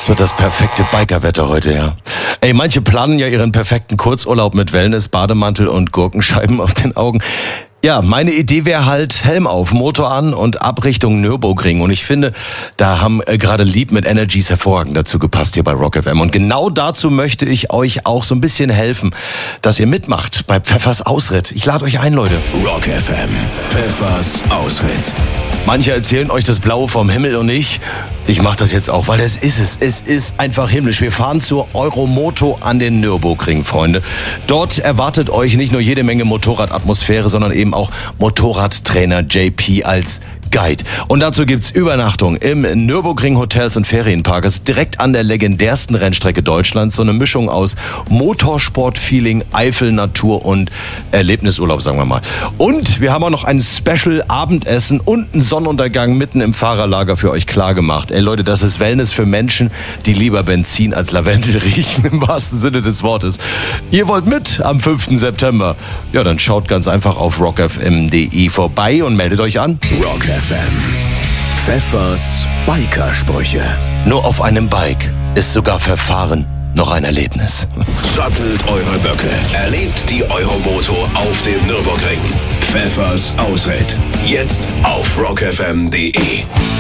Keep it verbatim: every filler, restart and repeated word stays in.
Es wird das perfekte Bikerwetter heute, ja. Ey, manche planen ja ihren perfekten Kurzurlaub mit Wellness, Bademantel und Gurkenscheiben auf den Augen. Ja, meine Idee wäre halt Helm auf, Motor an und ab Richtung Nürburgring. Und ich finde, da haben äh, gerade Lieb mit Energies hervorragend dazu gepasst hier bei Rock F M. Und genau dazu möchte ich euch auch so ein bisschen helfen, dass ihr mitmacht bei Pfeffers Ausritt. Ich lade euch ein, Leute. Rock F M, Pfeffers Ausritt. Manche erzählen euch das Blaue vom Himmel und ich, ich mache das jetzt auch, weil es ist es. Es ist einfach himmlisch. Wir fahren zur Euromoto an den Nürburgring, Freunde. Dort erwartet euch nicht nur jede Menge Motorradatmosphäre, sondern eben auch Motorradtrainer J P als Guide. Und dazu gibt's Übernachtung im Nürburgring Hotels und Ferienparks direkt an der legendärsten Rennstrecke Deutschlands. So eine Mischung aus Motorsport-Feeling, Eifel, Natur und Erlebnisurlaub, sagen wir mal. Und wir haben auch noch ein Special-Abendessen und einen Sonnenuntergang mitten im Fahrerlager für euch klargemacht. Ey Leute, das ist Wellness für Menschen, die lieber Benzin als Lavendel riechen, im wahrsten Sinne des Wortes. Ihr wollt mit am fünften September? Ja, dann schaut ganz einfach auf rock f m punkt d e vorbei und meldet euch an. Rock F M. Pfeffers Biker-Sprüche. Nur auf einem Bike ist sogar Verfahren noch ein Erlebnis. Sattelt eure Böcke. Erlebt die Euromoto auf dem Nürburgring. Pfeffers Ausritt. Jetzt auf rock f m punkt d e.